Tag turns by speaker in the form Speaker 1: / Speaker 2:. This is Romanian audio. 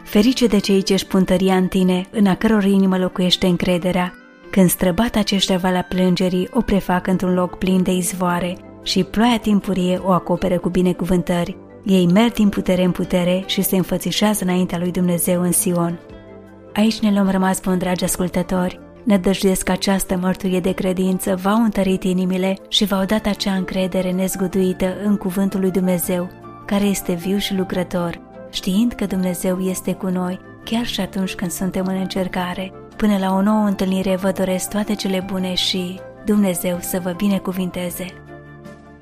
Speaker 1: Ferice de cei ce își pun tăria în tine, în a căror inimă locuiește încrederea. Când străbat aceștia valea plângerii, o prefac într-un loc plin de izvoare și ploaia timpurie o acoperă cu binecuvântări. Ei merg din putere în putere și se înfățișează înaintea lui Dumnezeu în Sion. Aici ne luăm rămas bun, dragi ascultători. Nădăjduiesc că această mărturie de credință v-au întărit inimile și v-au dat acea încredere nezguduită în cuvântul lui Dumnezeu, care este viu și lucrător, știind că Dumnezeu este cu noi, chiar și atunci când suntem în încercare. Până la o nouă întâlnire vă doresc toate cele bune și Dumnezeu să vă binecuvinteze!